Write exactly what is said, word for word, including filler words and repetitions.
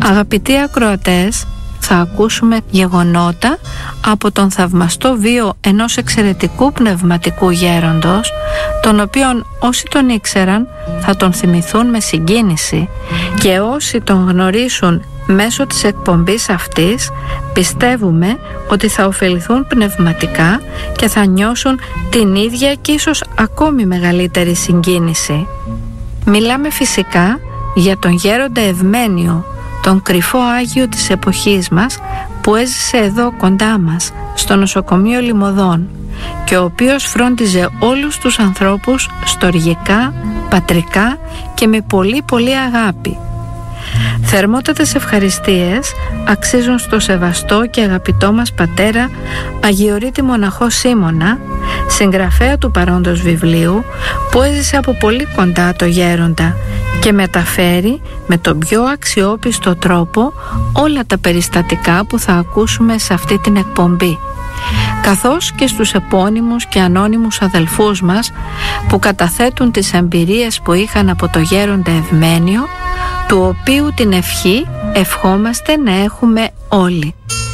Αγαπητοί ακροατές, θα ακούσουμε γεγονότα από τον θαυμαστό βίο ενός εξαιρετικού πνευματικού γέροντος, τον οποίον όσοι τον ήξεραν θα τον θυμηθούν με συγκίνηση, και όσοι τον γνωρίσουν μέσω της εκπομπής αυτής πιστεύουμε ότι θα ωφεληθούν πνευματικά και θα νιώσουν την ίδια και ίσως ακόμη μεγαλύτερη συγκίνηση. Μιλάμε φυσικά για τον γέροντα Ευμένιο, τον κρυφό Άγιο της εποχής μας, που έζησε εδώ κοντά μας στο νοσοκομείο Λιμωδών και ο οποίος φρόντιζε όλους τους ανθρώπους στοργικά, πατρικά και με πολύ πολύ αγάπη. Θερμότατες ευχαριστίες αξίζουν στο σεβαστό και αγαπητό μας πατέρα Αγιορείτη Μοναχό Σίμωνα, συγγραφέα του παρόντος βιβλίου, που έζησε από πολύ κοντά το γέροντα και μεταφέρει με τον πιο αξιόπιστο τρόπο όλα τα περιστατικά που θα ακούσουμε σε αυτή την εκπομπή, καθώς και στους επώνυμους και ανώνυμους αδελφούς μας που καταθέτουν τις εμπειρίες που είχαν από το γέροντα Ευμένιο, του οποίου την ευχή ευχόμαστε να έχουμε όλοι.